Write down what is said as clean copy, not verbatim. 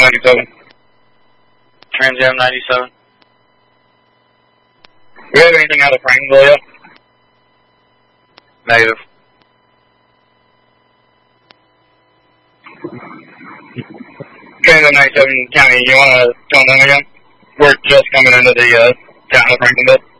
97. Trans Am 97. Do we have anything out of Franklin yet? Negative. Trans Am 97 County, you want to tell them again? We're just coming into the town of Franklinville.